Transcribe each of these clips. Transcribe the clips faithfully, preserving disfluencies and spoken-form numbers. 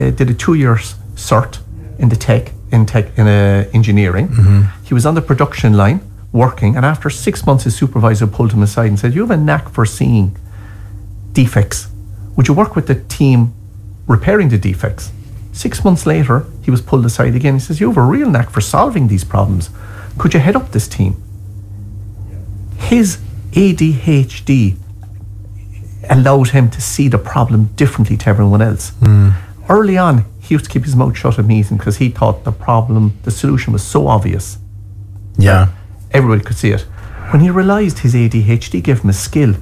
uh, did a two-year cert in the tech, in tech, in uh, engineering. Mm-hmm. He was on the production line working, and after six months, his supervisor pulled him aside and said, "You have a knack for seeing defects. Would you work with the team repairing the defects?" Six months later, he was pulled aside again. He says, "You have a real knack for solving these problems. Could you head up this team?" His A D H D allowed him to see the problem differently to everyone else. Mm. Early on, he used to keep his mouth shut at meetings because he thought the problem, the solution was so obvious. Yeah. Everybody could see it. When he realised his A D H D gave him a skill,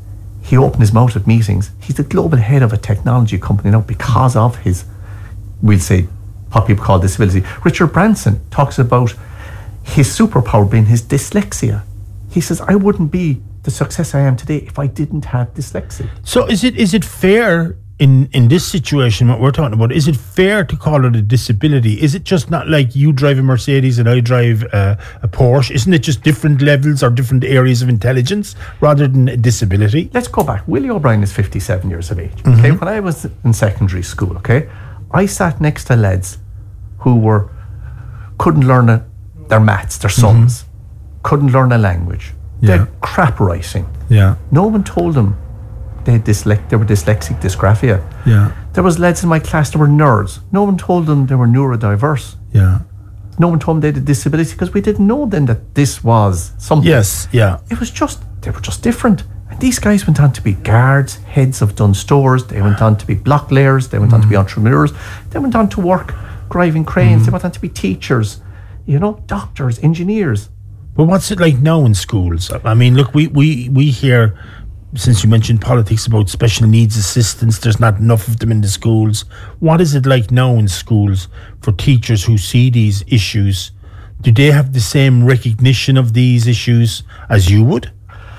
he opened his mouth at meetings. He's the global head of a technology company now because of his, we'll say, what people call disability. Richard Branson talks about his superpower being his dyslexia. He says, "I wouldn't be the success I am today if I didn't have dyslexia." So is it is it fair in, in this situation, what we're talking about, is it fair to call it a disability? Is it just not like you drive a Mercedes and I drive a, a Porsche? Isn't it just different levels or different areas of intelligence rather than a disability? Let's go back. Willie O'Brien is fifty-seven years of age. Mm-hmm. Okay, when I was in secondary school, okay, I sat next to lads who were couldn't learn a, their maths, their sums, mm-hmm. couldn't learn a language. They had crap writing. Yeah. No one told them they had dyslex- they were dyslexic dysgraphia. Yeah. There was lads in my class that were nerds. No one told them they were neurodiverse. Yeah. No one told them they had a disability because we didn't know then that this was something. Yes, yeah. It was just, they were just different. And these guys went on to be guards, heads of done stores. They went on to be block layers. They went mm-hmm. on to be entrepreneurs. They went on to work driving cranes. Mm-hmm. They went on to be teachers, you know, doctors, engineers. But what's it like now in schools? I mean, look, we, we, we hear, since you mentioned politics, about special needs assistants. There's not enough of them in the schools. What is it like now in schools for teachers who see these issues? Do they have the same recognition of these issues as you would?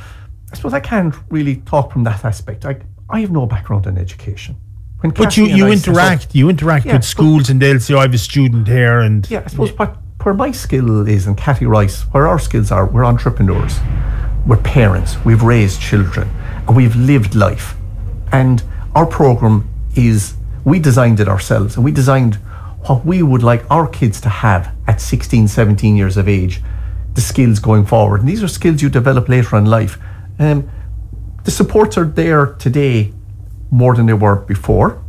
I suppose I can't really talk from that aspect. I, I have no background in education. When but you, you interact, up, you interact yeah, with schools and they'll say, "I have a student here," and... Yeah, I suppose what... Where my skill is, and Cathy Rice, where our skills are, we're entrepreneurs, we're parents, we've raised children, and we've lived life. And our program is, we designed it ourselves, and we designed what we would like our kids to have at sixteen, seventeen years of age, the skills going forward. And these are skills you develop later in life. Um, the supports are there today more than they were before.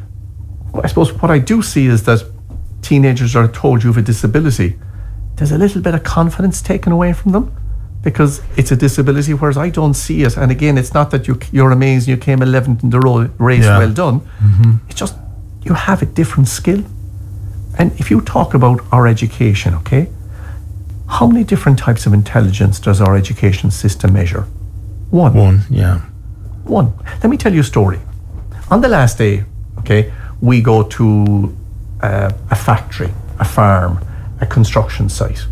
I suppose what I do see is that teenagers are told you have a disability, there's a little bit of confidence taken away from them because it's a disability, whereas I don't see it. And again, it's not that you, you're amazing, you came eleventh in the ro- race, yeah. well done. Mm-hmm. It's just you have a different skill. And if you talk about our education, okay, how many different types of intelligence does our education system measure? One. One, yeah. One. Let me tell you a story. On the last day, okay, we go to Uh, a factory, a farm, a construction site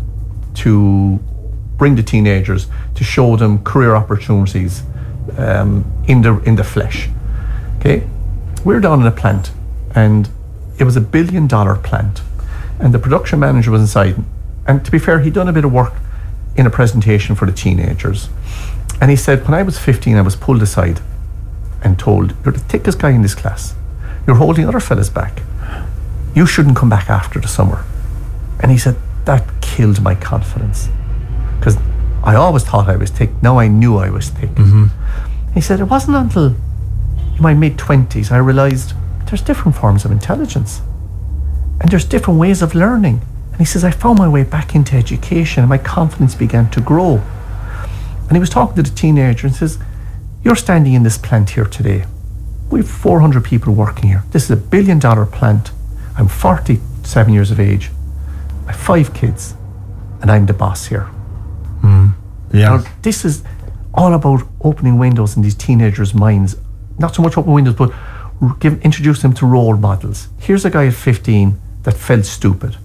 to bring the teenagers, to show them career opportunities um, in the in the flesh. Okay, we're down in a plant, and it was a billion dollar plant, and the production manager was inside. And to be fair, he'd done a bit of work in a presentation for the teenagers, and he said, "When I was fifteen, I was pulled aside and told, 'You're the thickest guy in this class. You're holding other fellas back. You shouldn't come back after the summer.'" And he said, that killed my confidence because I always thought I was thick. Now I knew I was thick. Mm-hmm. He said, it wasn't until in my mid-twenties I realised there's different forms of intelligence and there's different ways of learning. And he says, I found my way back into education and my confidence began to grow. And he was talking to the teenager and says, "You're standing in this plant here today. We have four hundred people working here. This is a billion dollar plant. I'm forty-seven years of age. I have five kids, and I'm the boss here." Mm, yeah. Now, this is all about opening windows in these teenagers' minds. Not so much open windows, but give, introduce them to role models. Here's a guy at fifteen that felt stupid,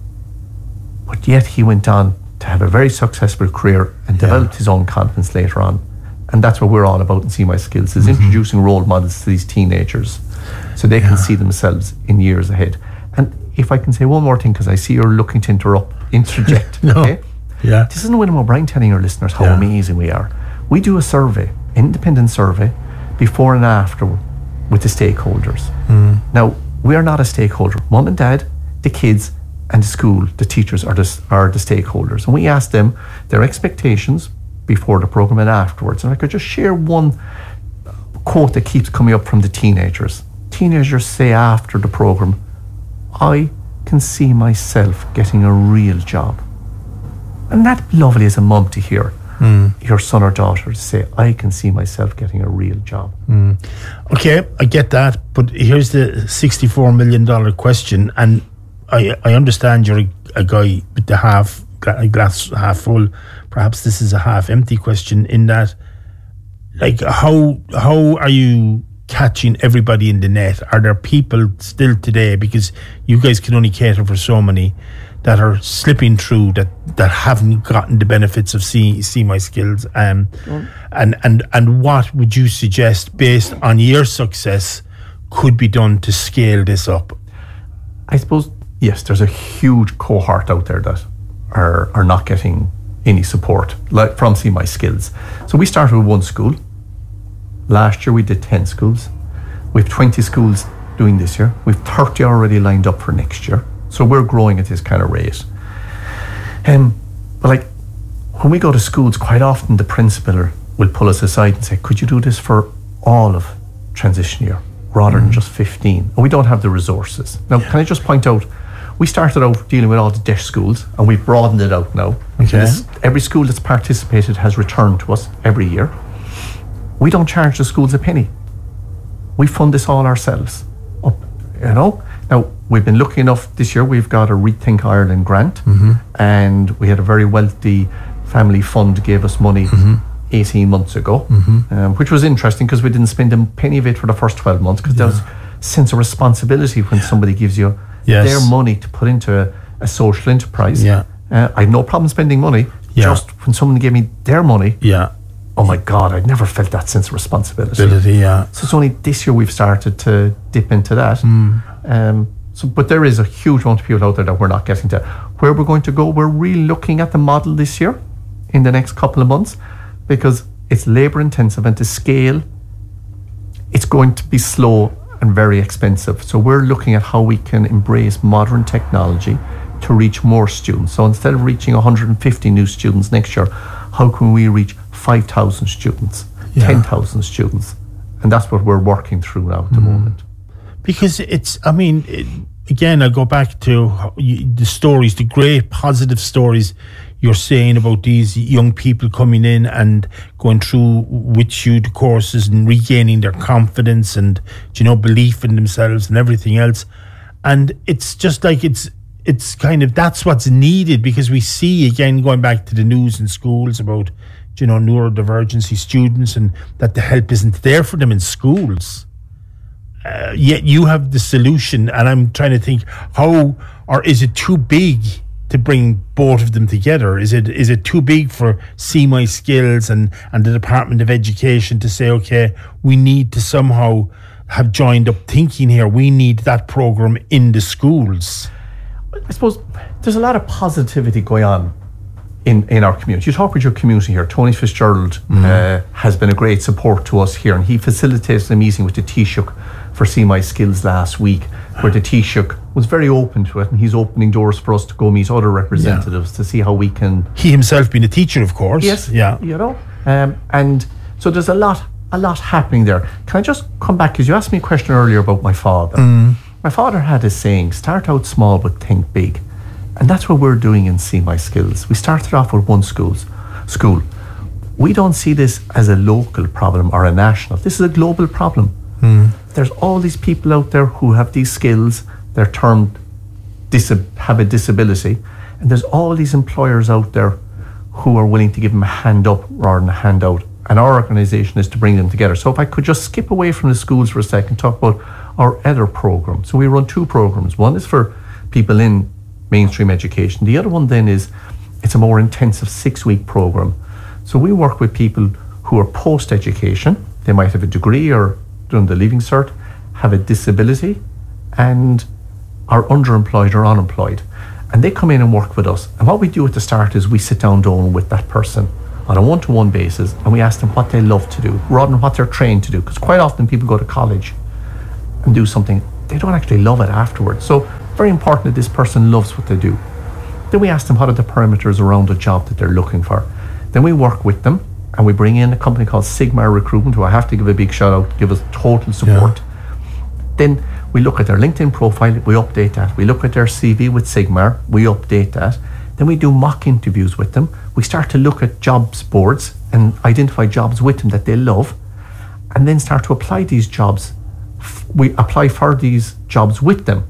but yet he went on to have a very successful career and yeah. developed his own confidence later on. And that's what we're all about in See My Skills, is mm-hmm. introducing role models to these teenagers so they can yeah. see themselves in years ahead. And if I can say one more thing, because I see you're looking to interrupt, interject, no. okay? Yeah. This isn't William O'Brien telling our listeners how yeah. amazing we are. We do a survey, independent survey, before and after with the stakeholders. Mm. Now, we are not a stakeholder. Mum and dad, the kids, and the school, the teachers are the, are the stakeholders. And we ask them their expectations before the program and afterwards. And I could just share one quote that keeps coming up from the teenagers. Teenagers say after the program, I can see myself getting a real job. And that's lovely as a mum to hear. Mm. Your son or daughter to say, I can see myself getting a real job. Mm. Okay, I get that, but here's the sixty-four million dollars question, and I I understand you're a, a guy with the half a glass half full. Perhaps this is a half empty question in that, like, how how are you catching everybody in the net? Are there people still today, because you guys can only cater for so many, that are slipping through, that, that haven't gotten the benefits of See, see My Skills? Um, mm. and, and, and what would you suggest, based on your success, could be done to scale this up? I suppose, yes, there's a huge cohort out there that are, are not getting any support like from See My Skills. So we started with one school. Last year we did ten schools. We have twenty schools doing this year. We have thirty already lined up for next year. So we're growing at this kind of rate. Um, but like, when we go to schools, quite often the principal will pull us aside and say, could you do this for all of transition year rather mm. than just fifteen? And we don't have the resources. Now, yeah. Can I just point out, we started out dealing with all the DEIS schools and we've broadened it out now. Okay. Every school that's participated has returned to us every year. We don't charge the schools a penny. We fund this all ourselves. Up, you know? Now, we've been lucky enough this year, we've got a Rethink Ireland grant, mm-hmm. and we had a very wealthy family fund gave us money mm-hmm. eighteen months ago, mm-hmm. um, which was interesting because we didn't spend a penny of it for the first twelve months, because yeah. there's a sense of responsibility when somebody gives you yes. their money to put into a, a social enterprise. Yeah. Uh, I had no problem spending money, yeah. just when someone gave me their money, yeah. oh my God, I'd never felt that sense of responsibility. Ability, yeah. So it's only this year we've started to dip into that. Mm. Um, so, but there is a huge amount of people out there that we're not getting to. Where we're going to go, we're really looking at the model this year in the next couple of months, because it's labour intensive, and to scale, it's going to be slow and very expensive. So we're looking at how we can embrace modern technology to reach more students. So instead of reaching one hundred fifty new students next year, how can we reach five thousand students, yeah. ten thousand students? And that's what we're working through now at the mm. moment. Because it's, I mean, it, again, I go back to you, the stories, the great positive stories you're saying about these young people coming in and going through with you the courses and regaining their confidence and, you know, belief in themselves and everything else. And it's just like, it's, it's kind of, that's what's needed, because we see, again, going back to the news in schools about, you know, neurodivergency students, and that the help isn't there for them in schools. Uh, yet you have the solution, and I'm trying to think how, or is it too big to bring both of them together? Is it is it too big for See My Skills and, and the Department of Education to say, okay, we need to somehow have joined up thinking here, we need that program in the schools? I suppose there's a lot of positivity going on in, in our community. You talk with your community here. Tony Fitzgerald mm. uh, has been a great support to us here, and he facilitated a meeting with the Taoiseach for See My Skills last week, where the Taoiseach was very open to it, and he's opening doors for us to go meet other representatives yeah. to see how we can... He himself being a teacher, of course. Yes, yeah. you know. Um, and so there's a lot a lot happening there. Can I just come back, because you asked me a question earlier about my father. Mm. My father had a saying, start out small but think big. And that's what we're doing in See My Skills. We started off with one schools, school. We don't see this as a local problem or a national. This is a global problem. Mm. There's all these people out there who have these skills. They're termed, dis- have a disability. And there's all these employers out there who are willing to give them a hand up rather than a handout. And our organisation is to bring them together. So if I could just skip away from the schools for a second, talk about our other programs. So we run two programs. One is for people in mainstream education. The other one then is, it's a more intensive six-week program. So we work with people who are post-education. They might have a degree or done the Leaving Cert, have a disability, and are underemployed or unemployed. And they come in and work with us. And what we do at the start is we sit down down with that person on a one-to-one basis, and we ask them what they love to do rather than what they're trained to do. Because quite often people go to college and do something they don't actually love it afterwards. So very important that this person loves what they do. Then we ask them what are the parameters around the job that they're looking for. Then we work with them and we bring in a company called Sigmar Recruitment, who I have to give a big shout out, give us total support. Yeah. Then we look at their LinkedIn profile, we update that. We look at their C V with Sigmar, we update that. Then we do mock interviews with them. We start to look at jobs boards and identify jobs with them that they love, and then start to apply these jobs. We apply for these jobs with them.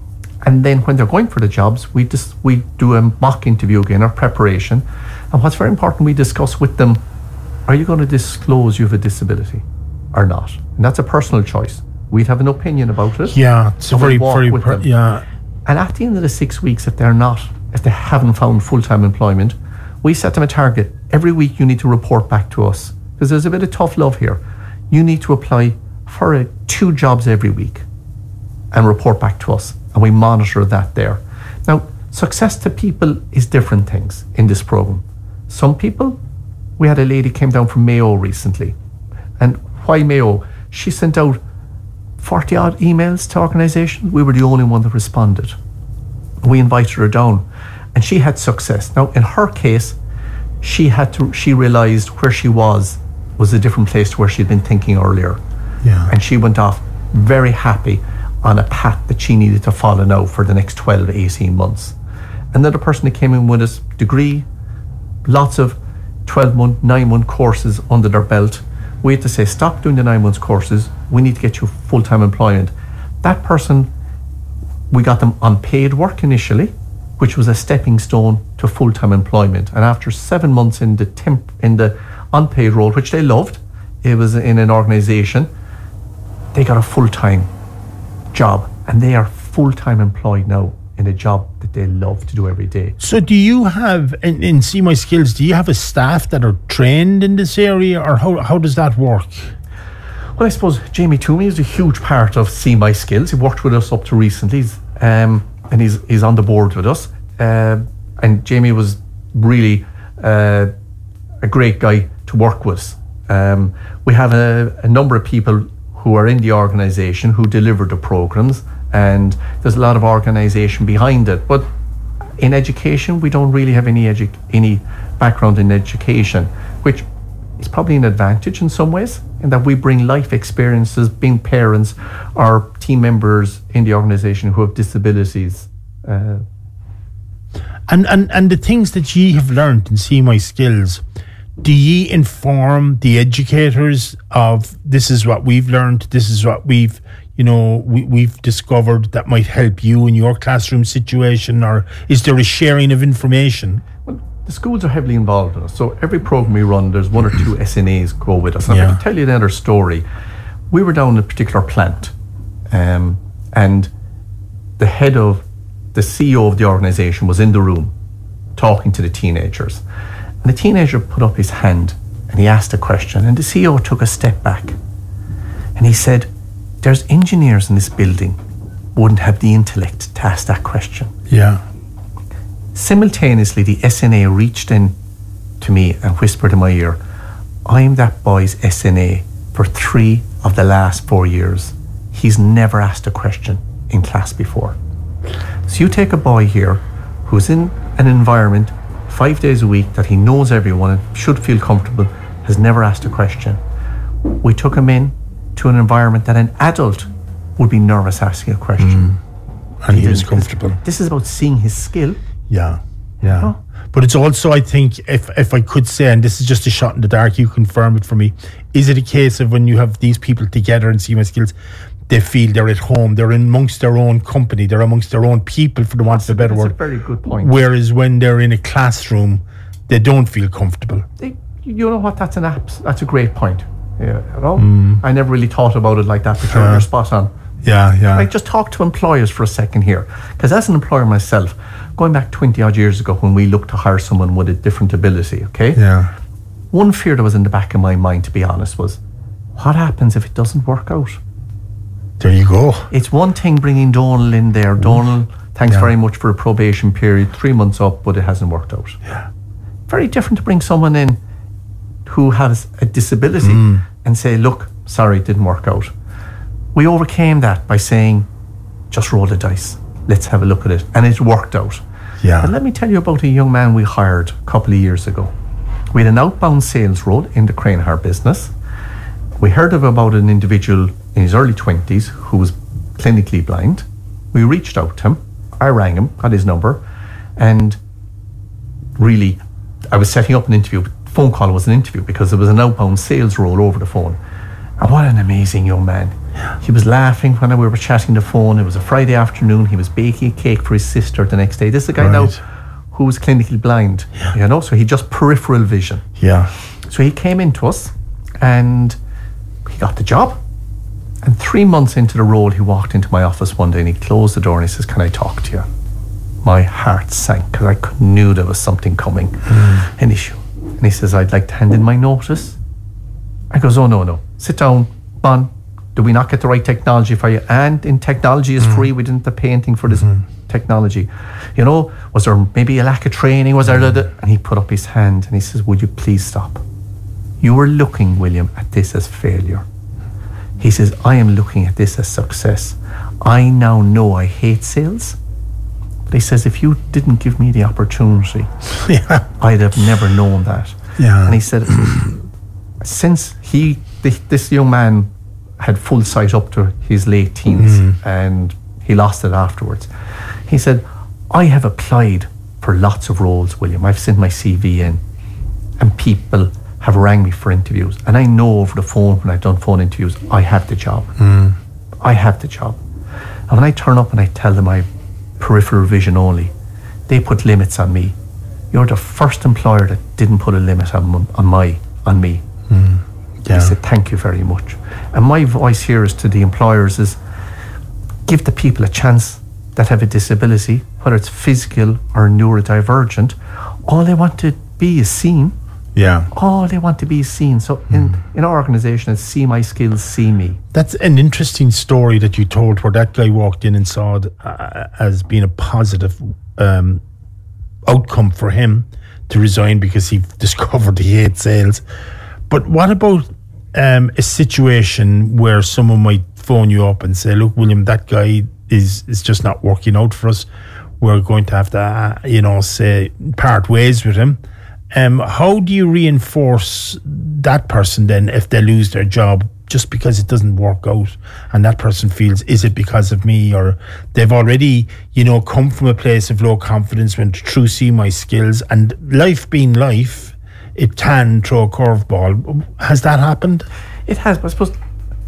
And then when they're going for the jobs, we just we do a mock interview again, or preparation. And what's very important, we discuss with them, are you going to disclose you have a disability or not? And that's a personal choice. We'd have an opinion about it. Yeah, it's a very, very, per- yeah. And at the end of the six weeks, if they're not, if they haven't found full-time employment, we set them a target. Every week you need to report back to us, because there's a bit of tough love here. You need to apply for a, two jobs every week and report back to us, and we monitor that there. Now, success to people is different things in this program. Some people, we had a lady came down from Mayo recently, and why Mayo? She sent out forty odd emails to organisations. We were the only one that responded. We invited her down, and she had success. Now, in her case, she had to. She realised where she was was a different place to where she'd been thinking earlier. Yeah. And she went off very happy on a path that she needed to follow now for the next twelve, eighteen months. Another person that came in with a degree, lots of twelve month, nine month courses under their belt. We had to say, stop doing the nine months courses. We need to get you full-time employment. That person, we got them on paid work initially, which was a stepping stone to full-time employment. And after seven months in the temp, in the unpaid role, which they loved, it was in an organisation, they got a full-time job, and they are full-time employed now in a job that they love to do every day. So do you have, in, in See My Skills, do you have a staff that are trained in this area, or how, how does that work? Well, I suppose Jamie Toomey is a huge part of See My Skills. He worked with us up to recently, um, and he's he's on the board with us. Uh, and Jamie was really uh, a great guy to work with. Um, we have a, a number of people who are in the organisation who deliver the programmes, and there's a lot of organisation behind it. But in education, we don't really have any edu- any background in education, which is probably an advantage in some ways, in that we bring life experiences, being parents or team members in the organisation who have disabilities. Uh, and, and, and the things that ye have learned in See My Skills, do ye inform the educators of this is what we've learned, this is what we've, you know, we, we've discovered that might help you in your classroom situation, or is there a sharing of information? Well, the schools are heavily involved in us. So every program we run, there's one or two S N As go with us. And yeah. I'm going to tell you another story. We were down in a particular plant, um, and the head of, the C E O of the organisation was in the room talking to the teenagers. And the teenager put up his hand and he asked a question, and the C E O took a step back and he said, there's engineers in this building wouldn't have the intellect to ask that question. Yeah. Simultaneously, the S N A reached in to me and whispered in my ear, I'm that boy's S N A for three of the last four years. He's never asked a question in class before. So you take a boy here who's in an environment five days a week that he knows everyone and should feel comfortable, has never asked a question. We took him in to an environment that an adult would be nervous asking a question. Mm. And he, he was comfortable. This is about seeing his skill. Yeah, yeah. Oh. But it's also, I think, if if I could say, and this is just a shot in the dark, you confirm it for me, is it a case of when you have these people together and See My Skills, they feel they're at home, they're amongst their own company, they're amongst their own people, for the want of a better That's word. That's a very good point. Whereas when they're in a classroom, they don't feel comfortable. They, you know what, that's an apps, that's a great point. Yeah, you know? Mm. I never really thought about it like that, but you're, Uh, you're spot on. Yeah, yeah. Like, just talk to employers for a second here. Because as an employer myself, going back twenty odd years ago when we looked to hire someone with a different ability, okay? Yeah. One fear that was in the back of my mind, to be honest, was what happens if it doesn't work out? There you go. It's one thing bringing Donal in there. Donal, thanks Yeah. very much for a probation period, three months up, but it hasn't worked out. Yeah. Very different to bring someone in who has a disability Mm. and say, look, sorry, it didn't work out. We overcame that by saying, just roll the dice. Let's have a look at it. And it worked out. Yeah. And let me tell you about a young man we hired a couple of years ago. We had an outbound sales role in the crane hire business. We heard of about an individual in his early twenties who was clinically blind. We reached out to him. I rang him, got his number, and really, I was setting up an interview. Phone call was an interview because there was an outbound sales role over the phone. And what an amazing young man. He was laughing when we were chatting the phone. It was a Friday afternoon. He was baking a cake for his sister the next day. This is a guy Right. now who was clinically blind, Yeah. you know, so he just peripheral vision. Yeah. So he came into us and he got the job. And three months into the role, he walked into my office one day and he closed the door and he says, "Can I talk to you?" My heart sank because I could- knew there was something coming, Mm. an issue. And he says, "I'd like to hand in my notice." I goes, "Oh, no, no. Sit down, Bon. Did we not get the right technology for you?" And in technology is free. We didn't have to pay anything for this technology. You know, was there maybe a lack of training? Was there? Mm. And he put up his hand and he says, "Would you please stop? You were looking, William, at this as failure." He says, "I am looking at this as success. I now know I hate sales." But he says, "If you didn't give me the opportunity, Yeah. I'd have never known that." Yeah. And he said, since he, th- this young man had full sight up to his late teens and he lost it afterwards. He said, "I have applied for lots of roles, William. I've sent my C V in and people have rang me for interviews. And I know over the phone when I've done phone interviews, I have the job. Mm. I have the job. And when I turn up and I tell them I peripheral vision only, they put limits on me. You're the first employer that didn't put a limit on, on my on me." Mm. Yeah. I said, "Thank you very much." And my voice here is to the employers is give the people a chance that have a disability, whether it's physical or neurodivergent. All they want to be is seen. Yeah. All they want to be is seen. So in, in our organisation, it's see my skills, see me. That's an interesting story that you told where that guy walked in and saw it uh, as being a positive um, outcome for him to resign because he discovered he hates sales. But what about um, a situation where someone might phone you up and say, "Look, William, that guy is, is just not working out for us. We're going to have to, uh, you know, say, part ways with him." Um, how do you reinforce that person then if they lose their job just because it doesn't work out and that person feels, is it because of me? Or they've already, you know, come from a place of low confidence, went through see my skills, and life being life, it can throw a curveball. Has that happened? It has, but I suppose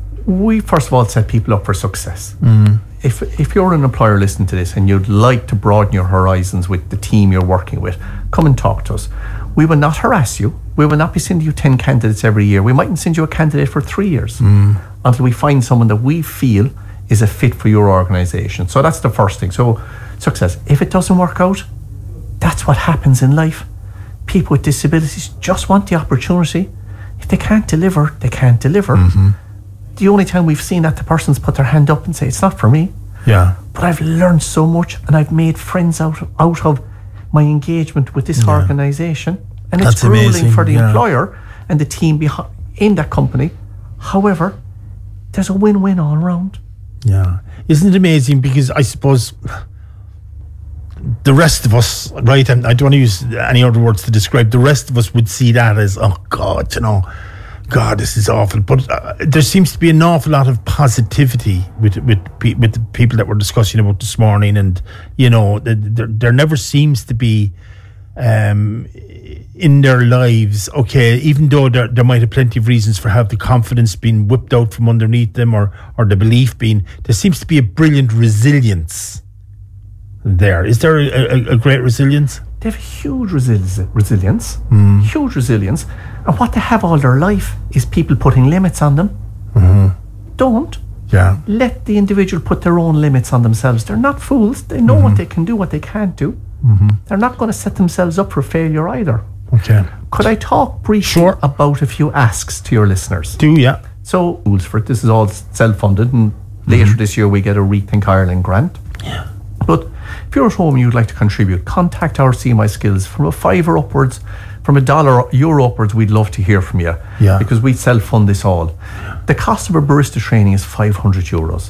we first of all set people up for success. Mm. If if you're an employer listening to this and you'd like to broaden your horizons with the team you're working with, come and talk to us. We will not harass you. We will not be sending you ten candidates every year. We mightn't send you a candidate for three years mm. until we find someone that we feel is a fit for your organisation. So that's the first thing. So success. If it doesn't work out, that's what happens in life. People with disabilities just want the opportunity. If they can't deliver, they can't deliver. Mm-hmm. The only time we've seen that, the person's put their hand up and say, "It's not for me." Yeah. But I've learned so much and I've made friends out of, out of my engagement with this yeah. organisation. And That's it's grueling amazing. for the yeah. employer and the team behind in that company. However, there's a win-win all around. Yeah. Isn't it amazing? Because I suppose the rest of us, right, and I don't want to use any other words to describe, the rest of us would see that as, "Oh God, you know, God, this is awful." But uh, there seems to be an awful lot of positivity with with pe- with the people that we're discussing about this morning, and you know, there there never seems to be um, in their lives. Okay, even though there there might have plenty of reasons for have the confidence being whipped out from underneath them, or or the belief being, there seems to be a brilliant resilience. There is there a, a, a great resilience. They have huge resili- resilience, mm. huge resilience. And what they have all their life is people putting limits on them. Mm-hmm. Don't. Yeah. Let the individual put their own limits on themselves. They're not fools. They know mm-hmm. what they can do, what they can't do. Mm-hmm. They're not going to set themselves up for failure either. Okay. Could I talk briefly sure. about a few asks to your listeners? Do, yeah. So, rules for it. This is all self-funded, and later mm-hmm. this year we get a Rethink Ireland grant. Yeah. But if you're at home and you'd like to contribute, contact our See My Skills from a fiver upwards, from a dollar euro upwards. We'd love to hear from you, yeah. because we self-fund this all. The cost of a barista training is five hundred euros. If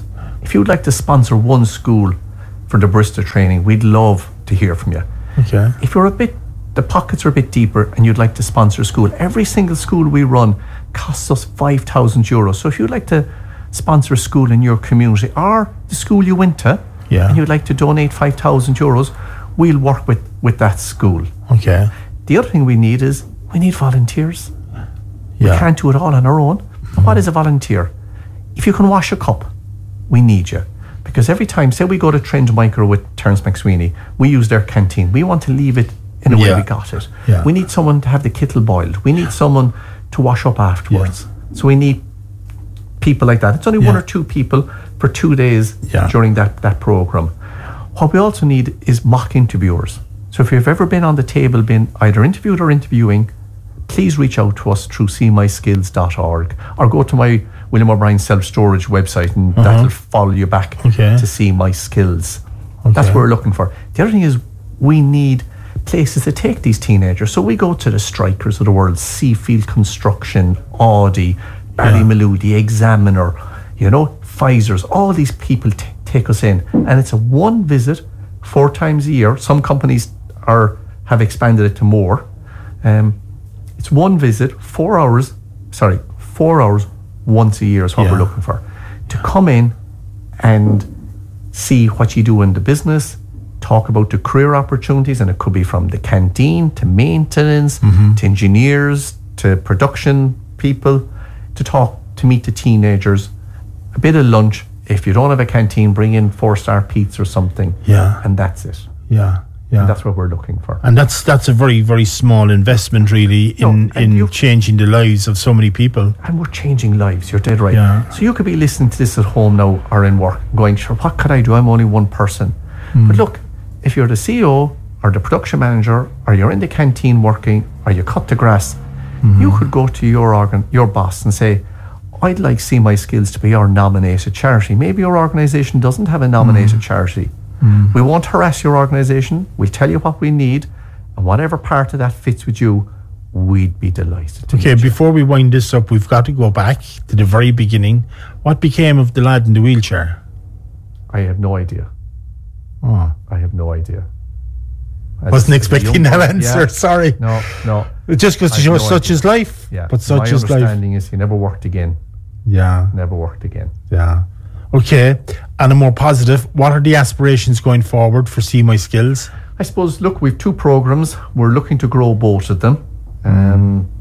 if you'd like to sponsor one school for the barista training, we'd love to hear from you. Okay. If you're a bit, the pockets are a bit deeper and you'd like to sponsor a school, every single school we run costs us five thousand euros. So if you'd like to sponsor a school in your community or the school you went to, yeah. and you'd like to donate five thousand euros, we'll work with, with that school. Okay. The other thing we need is we need volunteers. Yeah. We can't do it all on our own. Mm-hmm. What is a volunteer? If you can wash a cup, we need you. Because every time, say we go to Trend Micro with Terence McSweeney, we use their canteen. We want to leave it in the yeah. way we got it. Yeah. We need someone to have the kettle boiled. We need someone to wash up afterwards. Yeah. So we need people like that. It's only yeah. one or two people for two days yeah. during that, that program. What we also need is mock interviewers. So if you've ever been on the table, been either interviewed or interviewing, please reach out to us through see my skills dot org or go to my William O'Brien Self-Storage website and uh-huh. that'll follow you back okay. to See My Skills. Okay. That's what we're looking for. The other thing is we need places to take these teenagers. So we go to the strikers of the world, Seafield Construction, Audi, Ballymaloo, yeah. the Examiner, you know, Pfizer's, all these people t- take us in. And it's a one visit, four times a year. Some companies are have expanded it to more. Um, it's one visit, four hours, sorry, four hours once a year is what yeah. we're looking for. To come in and see what you do in the business, talk about the career opportunities, and it could be from the canteen to maintenance, mm-hmm. to engineers, to production people, to talk, to meet the teenagers, a bit of lunch. If you don't have a canteen, bring in four-star pizza or something. Yeah. And that's it. Yeah. Yeah. And that's what we're looking for. And that's that's a very, very small investment, really, in, no, in changing the lives of so many people. And we're changing lives, you're dead right. Yeah. So you could be listening to this at home now or in work, going, sure, what could I do? I'm only one person. Mm. But look, if you're the C E O or the production manager, or you're in the canteen working, or you cut the grass, mm-hmm. you could go to your organ, your boss and say, I'd like See My Skills to be our nominated charity. Maybe your organisation doesn't have a nominated mm. charity. Mm. We won't harass your organisation. We'll tell you what we need, and whatever part of that fits with you, we'd be delighted to. Okay, before we wind this up, we've got to go back to the very beginning. What became of the lad in the wheelchair? I have no idea. Oh, I have no idea. As Wasn't expecting that answer. Yeah. Sorry. No, no. It just goes to show no such idea. is life. Yeah. But such My is life. understanding is he never worked again. Yeah. Never worked again. Yeah. Okay. And a more positive, what are the aspirations going forward for See My Skills? I suppose, look, we've two programs. We're looking to grow both of them. Um,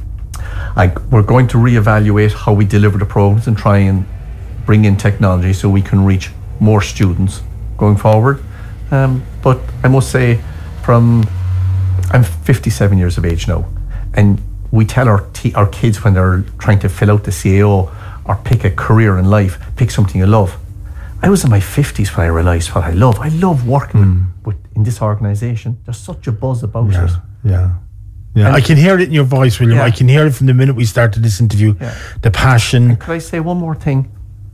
I, we're going to reevaluate how we deliver the programs and try and bring in technology so we can reach more students going forward. Um, but I must say, from I'm fifty-seven years of age now, and we tell our t- our kids when they're trying to fill out the C A O or pick a career in life, pick something you love. I was in my fifties when I realised what I love. I love working mm. with, with in this organisation. There's such a buzz about yeah, it. Yeah, yeah. And I can hear it in your voice, William. Yeah. I can hear it from the minute we started this interview. Yeah. The passion. And could I say one more thing?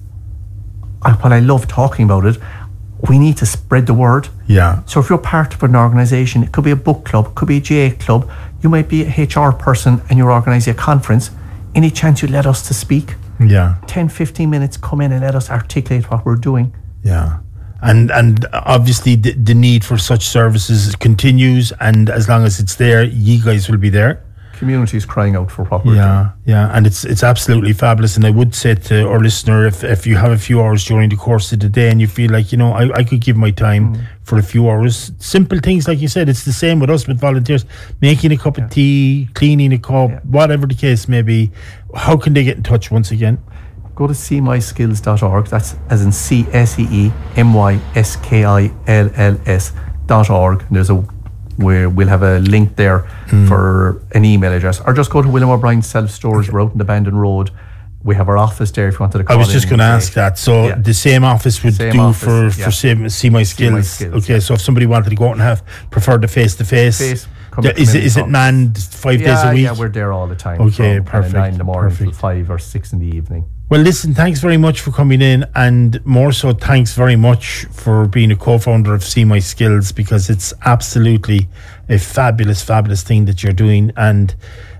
I, what I love talking about it, we need to spread the word. Yeah. So if you're part of an organisation, it could be a book club, it could be a G A club, you might be a H R person and you're organising a conference. Any chance you let us to speak? Yeah. ten, fifteen minutes, come in and let us articulate what we're doing. Yeah. And and obviously the, the need for such services continues, and as long as it's there, you guys will be there. Community is crying out for what we're yeah, doing. Yeah, and it's it's absolutely fabulous. And I would say to our listener, if, if you have a few hours during the course of the day and you feel like, you know, I, I could give my time mm. for a few hours, simple things like you said, it's the same with us with volunteers, making a cup yeah. of tea, cleaning a cup, yeah. whatever the case may be. How can they get in touch once again? Go to see my skills dot org. That's as in C S E E M Y S K I L L S dot org. There's a where we'll have a link there mm. for an email address, or just go to William O'Brien Self-Storage. We're out in the Bandon Road. We have our office there if you wanted to call. I was just going to ask that. So yeah. the same office would same do office, for, yeah. for same, See My Skills. See My Skills. Okay, so if somebody wanted to go out and have preferred the face-to-face, face, yeah, is, it, is it manned five yeah, days a week? Yeah, we're there all the time. Okay, from perfect. nine in the morning perfect. till five or six in the evening. Well, listen, thanks very much for coming in, and more so, thanks very much for being a co-founder of See My Skills, because it's absolutely a fabulous, fabulous thing that you're doing. And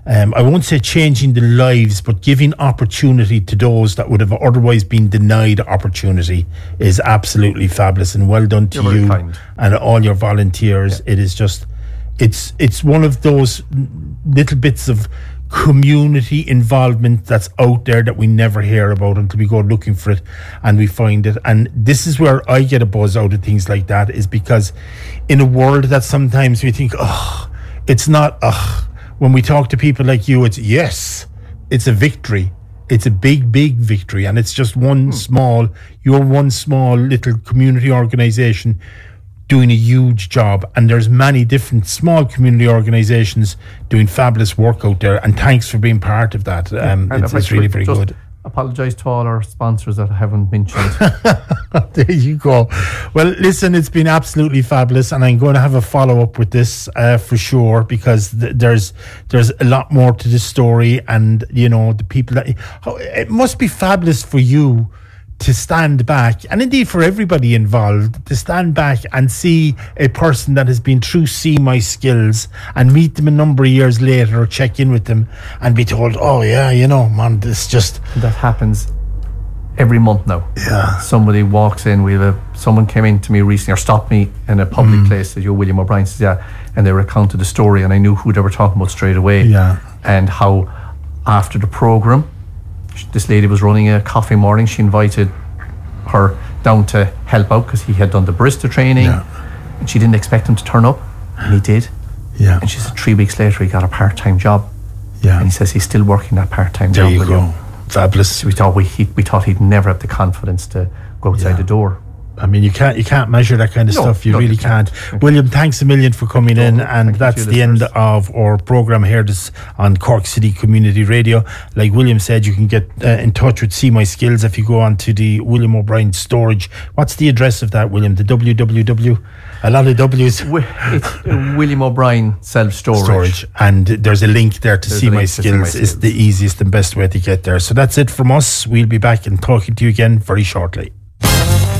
um, I won't say changing the lives, but giving opportunity to those that would have otherwise been denied opportunity is absolutely fabulous, and well done to You're very you kind. and all your volunteers. Yeah. It is just, it's it's one of those little bits of community involvement that's out there that we never hear about until we go looking for it and we find it. And this is where I get a buzz out of things like that, is because in a world that sometimes we think, oh, it's not, oh, when we talk to people like you, it's yes, it's a victory. It's a big, big victory. And it's just one hmm. small, your one small little community organisation doing a huge job, and there's many different small community organisations doing fabulous work out there, and thanks for being part of that. Um, and it's, it's really very good. Apologise to all our sponsors that I haven't mentioned. There you go. Well, listen, it's been absolutely fabulous, and I'm going to have a follow up with this uh, for sure, because th- there's there's a lot more to this story, and you know the people that it must be fabulous for you to stand back, and indeed for everybody involved, to stand back and see a person that has been through See My Skills and meet them a number of years later or check in with them and be told, oh yeah, you know, man, this just... That happens every month now. Yeah. Somebody walks in, we have a, someone came in to me recently, or stopped me in a public mm. place, says, you're William O'Brien, says, yeah, and they recounted the story, and I knew who they were talking about straight away. Yeah. And how after the programme, this lady was running a coffee morning. She invited her down to help out because he had done the barista training, yeah. and she didn't expect him to turn up, and he did. Yeah. And she said three weeks later he got a part-time job. Yeah. And he says he's still working that part-time there job. There you go. Fabulous. So we thought we he, we thought he'd never have the confidence to go outside yeah. the door. I mean, you can't you can't measure that kind of no, stuff. You no, really you can't. can't. William, thanks a million for coming in, and that's the end of our programme here this on Cork City Community Radio. Like William said, you can get uh, in touch with See My Skills if you go on to the William O'Brien Storage. What's the address of that, William? The W W W? A lot of W's. It's uh, William O'Brien Self Storage. Storage. And there's a link there to See My to Skills. See My Skills. It's the easiest and best way to get there. So that's it from us. We'll be back and talking to you again very shortly.